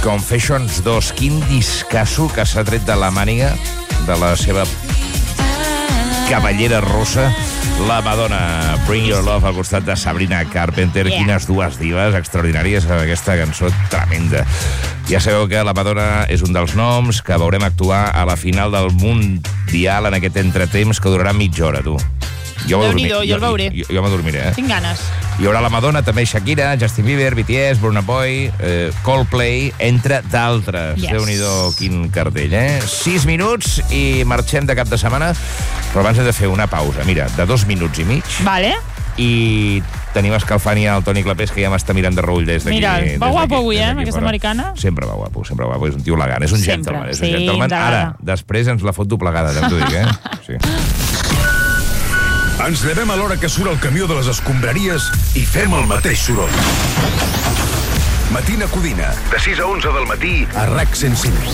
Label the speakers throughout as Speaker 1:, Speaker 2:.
Speaker 1: Confessions 2, quin discasso que s'ha tret de la màniga de la seva cavallera rossa, la Madonna. Bring Your Love al costat de Sabrina Carpenter. Quines dues divas extraordinàries en aquesta cançó tremenda. Ja sabeu que la Madonna és un dels noms que veurem actuar a la final del Mundial en aquest entretemps que durarà mitja hora, tu. Jo
Speaker 2: el veuré.
Speaker 1: Jo m'adormiré,
Speaker 2: Tinc ganes.
Speaker 1: Hi haurà la Madonna, també Shakira, Justin Bieber, BTS, Burna Boy, Coldplay, entre d'altres.
Speaker 2: Yes.
Speaker 1: Déu-n'hi-do, quin cartell, 6 minuts i marxem de cap de setmana, però abans hem de fer una pausa, mira, de 2 minuts i mig.
Speaker 2: Vale.
Speaker 1: I tenim escalfant ja el Toni Clapés, que ja m'està mirant de reull des d'aquí.
Speaker 2: Mira, va guapo avui, amb aquesta americana.
Speaker 1: Sempre va guapo, és un tio elegant, és un gentleman. És un gentleman. Ara, després ens la fot doblegada, ja t'ho dic, Sí.
Speaker 3: Ens llevem a l'hora que surt el camió de les escombraries i fem el mateix soroll. Matina Codina, de 6 a 11 del matí, a RAC 105.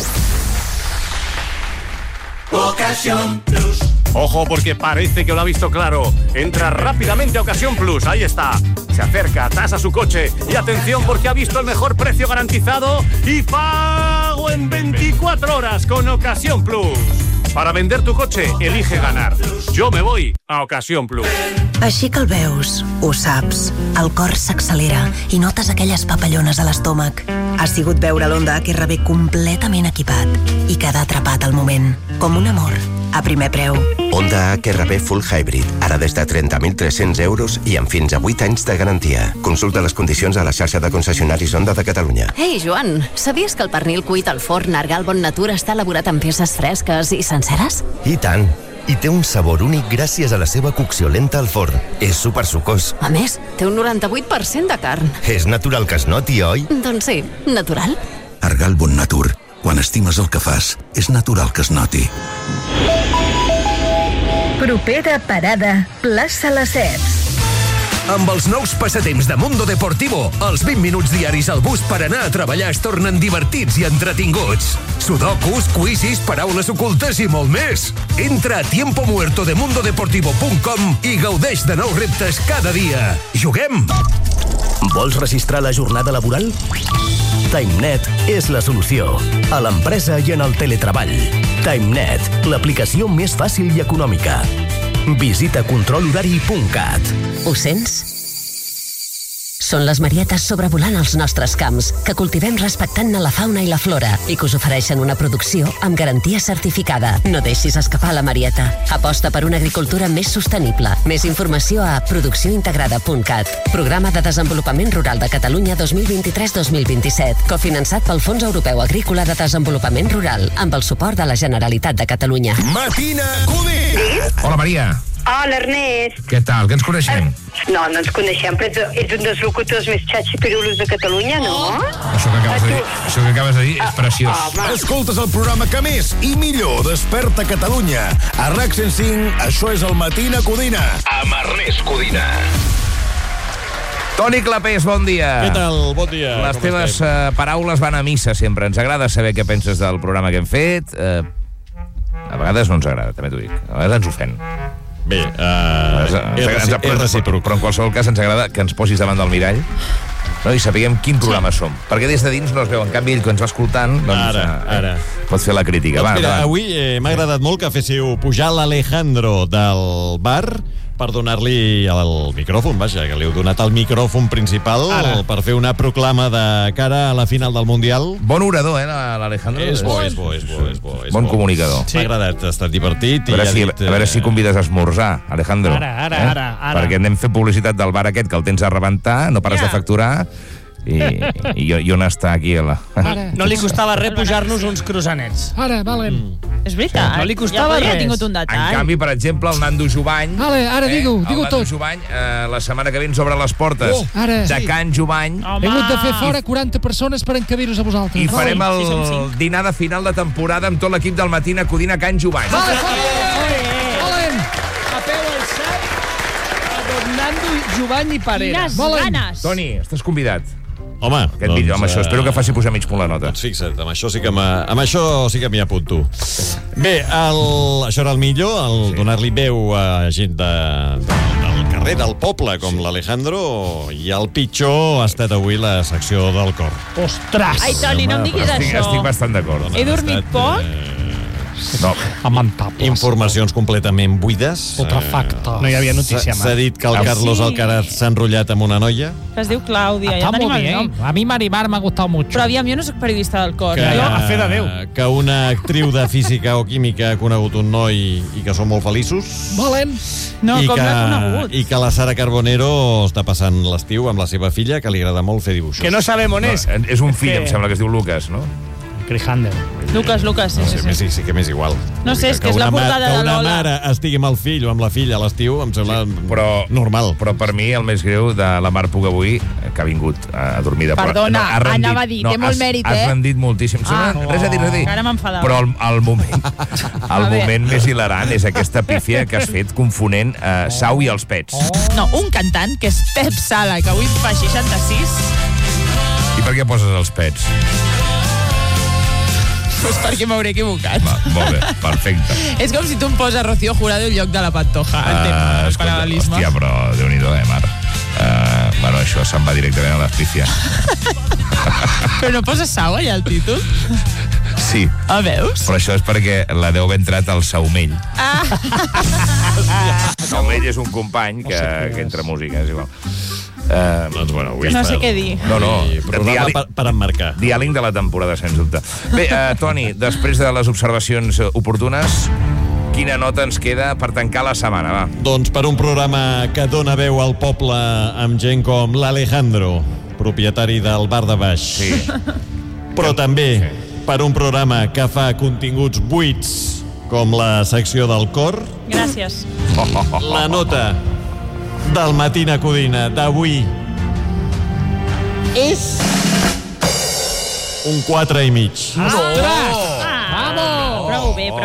Speaker 4: Ocasión Plus.
Speaker 5: Ojo, porque parece que lo ha visto claro. Entra rápidamente a Ocasión Plus, ahí está. Se acerca, tasa su coche y atención porque ha visto el mejor precio garantizado y pago en 24 horas con Ocasión Plus. Para vender tu coche, elige ganar. Yo me voy a Ocasión Plus.
Speaker 6: Així que el veus, ho saps, el cor s'accelera i notes aquelles papallones a l'estómac. Ha sigut veure l'Honda HR-V completament equipat i quedar atrapat al moment, com un amor, a primer preu.
Speaker 7: Honda HR-V Full Hybrid, ara des de 30.300 euros i amb fins a 8 anys de garantia. Consulta les condicions a la xarxa de concessionaris Honda de Catalunya.
Speaker 8: Ei, Joan, sabies que el pernil cuit al forn Argal Bon Natura està elaborat amb peces fresques i senceres?
Speaker 7: I tant! I té un sabor únic gràcies a la seva cocció lenta al forn. És supersucós.
Speaker 8: A més, té un 98% de carn.
Speaker 7: És natural que es noti, oi?
Speaker 8: Doncs sí, natural.
Speaker 3: Argal Bon Natur. Quan estimes el que fas, és natural que es noti.
Speaker 9: Propera parada, plaça Lesseps.
Speaker 10: Amb els nous passatemps de Mundo Deportivo, els 20 minuts diaris al bus per anar a treballar es tornen divertits i entretinguts. Sudokus, quizzes, paraules ocultes i molt més. Entra a tiempomuertodemundodeportivo.com i gaudeix de nous reptes cada dia. Juguem!
Speaker 11: Vols registrar la jornada laboral? TimeNet és la solució. A l'empresa i en el teletreball. TimeNet, l'aplicació més fàcil i econòmica. Visita controlhorari.cat.
Speaker 12: Ho sents? Són les marietes sobrevolant els nostres camps, que cultivem respectant la fauna i la flora i que us ofereixen una producció amb garantia certificada. No deixis escapar la marieta. Aposta per una agricultura més sostenible. Més informació a produccióintegrada.cat. Programa de Desenvolupament Rural de Catalunya 2023-2027, cofinançat pel Fons Europeu Agrícola de Desenvolupament Rural, amb el suport de la Generalitat de Catalunya.
Speaker 3: Matina Codina!
Speaker 1: Hola, Maria.
Speaker 13: Hola, Ernest.
Speaker 1: Què tal? Que ens coneixem?
Speaker 13: No ens coneixem, però ets un dels locutors més xatxipirulos de Catalunya, no?
Speaker 1: Això que acabes de dir és preciós.
Speaker 3: Escoltes el programa que més i millor desperta Catalunya. A RAC 105, això és el Matina Codina. Amb Ernest Codina.
Speaker 1: Toni Clapés, bon dia.
Speaker 14: Què tal? Bon dia.
Speaker 1: Les teves paraules van a missa sempre. Ens agrada saber què penses del programa que hem fet. A vegades no ens agrada, també t'ho dic. A vegades ens ofèn.
Speaker 14: Bé, és recíproc.
Speaker 1: Però en qualsevol cas ens agrada que ens posis davant del mirall, no? I sapiguem quin programa som. Perquè des de dins no es veu. En canvi, ell que ens va escoltant, doncs,
Speaker 14: ara.
Speaker 1: Pot fer la crítica.
Speaker 14: Doncs mira, avui m'ha agradat molt que féssiu pujar l'Alejandro del bar per donar-li el micròfon, vaja, que li heu donat el micròfon principal per fer una proclama de cara a la final del Mundial.
Speaker 1: Bon orador, l'Alejandro.
Speaker 14: És bo.
Speaker 1: Bon comunicador.
Speaker 14: M'ha agradat, ha estat divertit.
Speaker 1: A veure si convides a esmorzar, Alejandro.
Speaker 2: Ara.
Speaker 1: Perquè anem fent publicitat del bar aquest, que el tens a rebentar, no pares de facturar, i on està aquí
Speaker 2: no li costava res pujar-nos uns croissanets.
Speaker 15: Ara, valem.
Speaker 2: És veritat.
Speaker 15: No li costava
Speaker 2: res.
Speaker 15: Ja
Speaker 2: tingut un detall.
Speaker 1: En canvi, per exemple, el Nando Jovany...
Speaker 15: Ara, digue-ho tot.
Speaker 1: El Nando Jovany, la setmana que ve ens obre les portes de Can Jovany.
Speaker 15: He hagut de fer fora 40 persones per encabir-vos a vosaltres.
Speaker 1: I farem el dinar de final de temporada amb tot l'equip del Matina Codina a Can Jovany.
Speaker 15: Valem. A peu alçat, a don Nando Jovany i Parera.
Speaker 2: Quines ganes.
Speaker 1: Toni, estàs convidat.
Speaker 14: Home,
Speaker 1: això espero que faci pujar mig punt la nota.
Speaker 14: Doncs fixa't, amb això sí que m'hi apunto. Bé, això era el millor, donar-li veu a gent del carrer, del poble, com l'Alejandro, i el pitjor ha estat avui la secció del cor.
Speaker 15: Ostres!
Speaker 16: Ai, Toni, no em diguis això.
Speaker 1: Estic bastant d'acord.
Speaker 16: He dormit poc?
Speaker 1: No.
Speaker 15: Lamentables.
Speaker 14: Informacions completament buides.
Speaker 15: Putrefactes. No hi havia notícia,
Speaker 14: S'ha dit que el Carlos Alcaraz s'ha enrotllat amb una noia.
Speaker 16: Que es diu Clàudia, ja tenim el nom.
Speaker 15: A mi Marimar m'ha gustat mucho.
Speaker 16: Però aviam, jo no soc periodista del cor.
Speaker 15: A fe de Déu.
Speaker 14: Que una actriu de física o química ha conegut un noi i que són molt feliços.
Speaker 15: Volen.
Speaker 16: No, com l'ha conegut?
Speaker 14: I que la Sara Carbonero està passant l'estiu amb la seva filla, que li agrada molt fer dibuixos.
Speaker 15: Que no sabem on és.
Speaker 1: És un fill, em sembla que es diu Lucas, no?
Speaker 15: Crijander.
Speaker 16: Lucas, sí.
Speaker 14: Sí que m'és igual.
Speaker 16: No sé, és que és la portada de Lola.
Speaker 14: Que una mare estigui amb el fill o amb la filla a l'estiu em sembla normal.
Speaker 1: Però per mi el més greu de la Mar Puig avui, que ha vingut dormida.
Speaker 16: Perdona, anava a dir, té molt mèrit,
Speaker 1: Has rendit moltíssim. Res a dir.
Speaker 16: Ara m'enfadava.
Speaker 1: Però el moment més hilarant és aquesta pífia que has fet confonent Sau i els Pets.
Speaker 16: No, un cantant, que és Pep Sala, que avui fa 66.
Speaker 1: I per què poses els Pets?
Speaker 16: Doncs perquè m'hauré equivocat.
Speaker 1: Molt bé, perfecte.
Speaker 16: És com si tu em poses Rocío Jurado en lloc de la Pantoja. El paral·lelisme.
Speaker 1: Hòstia, però Déu-n'hi-do, Mar. Bueno, això se'n va directament a la pífia.
Speaker 16: Però no poses Sau allà al títol?
Speaker 1: Sí.
Speaker 16: Veus?
Speaker 1: Però això és perquè la deu haver entrat al Saumell. Saumell és un company que entra música, és igual.
Speaker 14: Doncs bueno, avui
Speaker 16: no sé què dir.
Speaker 1: No.
Speaker 14: Programa per emmarcar.
Speaker 1: Diàleg de la temporada, sens dubte. Bé, Toni, després de les observacions oportunes, quina nota ens queda per tancar la setmana, va?
Speaker 14: Doncs per un programa que dona veu al poble amb gent com l'Alejandro, propietari del bar de baix.
Speaker 1: Sí.
Speaker 14: Però també per un programa que fa continguts buits com la secció del cor.
Speaker 16: Gràcies.
Speaker 14: La nota del Matina Codina d'avui és un 4,5.
Speaker 16: Vamos! Prou bé.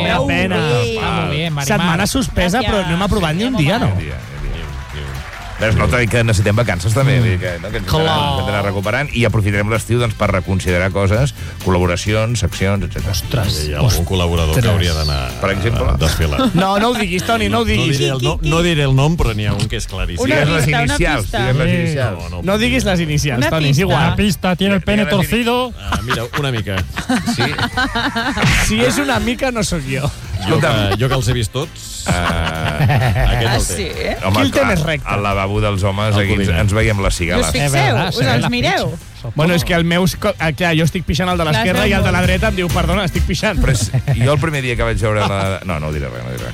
Speaker 15: Setmana suspesa, però no hem aprovat ni un dia, no?
Speaker 1: Es nota que necessitem vacances també, que ens hem d'anar recuperant i aprofitarem l'estiu per reconsiderar coses, col·laboracions, seccions, etc.
Speaker 15: Ostres.
Speaker 14: Hi ha algun col·laborador que hauria d'anar
Speaker 1: per exemple?
Speaker 14: Desfilar.
Speaker 15: No ho diguis, Toni, no ho diguis.
Speaker 14: No diré el nom, però n'hi ha un que és claríssim.
Speaker 1: Digues les inicials.
Speaker 15: No diguis les inicials, Toni, és igual.
Speaker 2: La pista tiene el pene torcido.
Speaker 14: Mira, una mica.
Speaker 1: Sí?
Speaker 15: Si és una mica, no sóc jo.
Speaker 14: Jo que els he vist tots, aquest el té.
Speaker 16: Sí?
Speaker 1: Home,
Speaker 15: qui el té més recte?
Speaker 1: Al lavabo dels homes, aquí ens veiem les cigales.
Speaker 16: Us fixeu? Us els mireu?
Speaker 15: Bueno, és que el meu... Clar, jo estic pixant el de l'esquerra i el de la dreta em diu, perdona, estic pixant.
Speaker 1: Però jo el primer dia que vaig veure la... No ho diré res,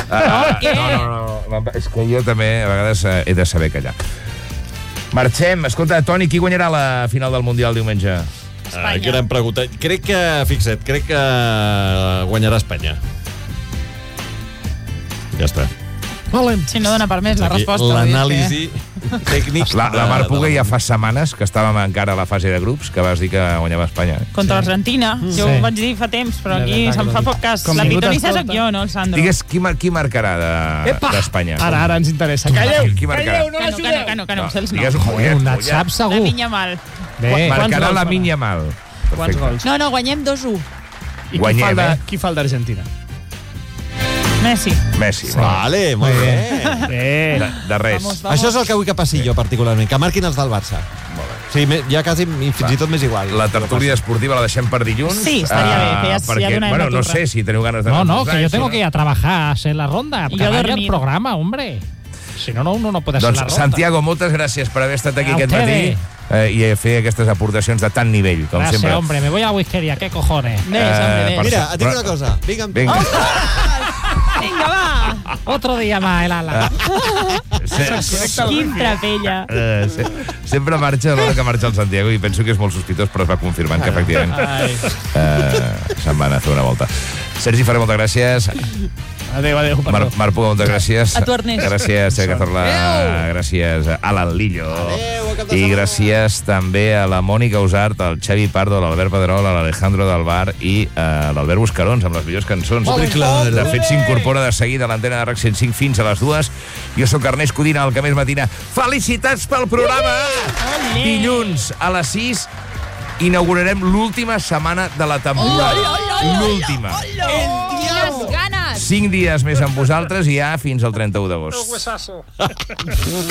Speaker 1: No, és que jo també a vegades he de saber callar. Marxem. Escolta, Toni, qui guanyarà la final del Mundial diumenge?
Speaker 14: Gran pregunta. Crec que guanyarà Espanya. Ja està.
Speaker 16: Si no dona per més la resposta.
Speaker 14: L'anàlisi tècnic...
Speaker 1: La Mar Puga ja fa setmanes que estàvem encara a la fase de grups que vas dir que guanyava Espanya.
Speaker 16: Contra l'Argentina. Jo ho vaig dir fa temps, però aquí se'm fa poc cas. La pitonissa soc jo, no el Sandro.
Speaker 1: Digues, qui marcarà d'Espanya?
Speaker 15: Ara ens interessa. Calleu, no l'ajudeu.
Speaker 16: Que no, sé els
Speaker 1: Digues
Speaker 16: noms.
Speaker 1: un
Speaker 2: sap segur.
Speaker 16: La Minya Mal.
Speaker 1: Marcarà la Minya Mal.
Speaker 15: Quants gols?
Speaker 16: No, guanyem 2-1.
Speaker 15: I qui fa el d'Argentina?
Speaker 16: Messi.
Speaker 14: Vale, molt bé.
Speaker 1: De res.
Speaker 17: Això és el que vull que passi jo, particularment, que marquin els del Barça. Sí, ja quasi fins i tot més igual.
Speaker 1: La tertúlia esportiva la deixem per dilluns.
Speaker 16: Sí, estaria bé, que ja donem la turra.
Speaker 1: No sé si teniu ganes de...
Speaker 2: No, que yo tengo que ir a trabajar, a hacer la ronda,
Speaker 16: y yo
Speaker 2: a
Speaker 16: dormir
Speaker 2: el programa, hombre. Si no, uno no puede hacer la ronda.
Speaker 1: Santiago, moltes gràcies per haver estat aquí aquest matí i fer aquestes aportacions de tant nivell, com
Speaker 2: gracias,
Speaker 1: sempre.
Speaker 2: Hombre, me voy a la whiskería, ¿qué cojones?
Speaker 17: Mira, et dic una cosa.
Speaker 16: Vinga, va!
Speaker 2: Otro día más, el ala.
Speaker 16: Quin trapella.
Speaker 1: Sempre marxa a l'hora que marxa el Santiago i penso que és molt sospitós, però es va confirmant que efectivament se'n van a fer una volta. Sergi Ferrer, moltes gràcies.
Speaker 15: Adéu,
Speaker 1: Mar Puga, moltes gràcies.
Speaker 16: A tu, Ernest.
Speaker 1: Gràcies, Cazorla. Gràcies a l'Anlillo. I gràcies també a la Mònica Usart, al Xavi Pardo, a l'Albert Pedrol, a l'Alejandro del Bar i a l'Albert Buscarons, amb les millors cançons. De fet, s'incorpora de seguida a l'antena de RAC 105 fins a les 2. Jo sóc Ernest Codina, el que més matina. Felicitats pel programa! Dilluns a les 6 inaugurarem l'última setmana de la temporada. L'última.
Speaker 16: Quines ganes!
Speaker 1: 5 dies més amb vosaltres i ja fins al 31 d'agost.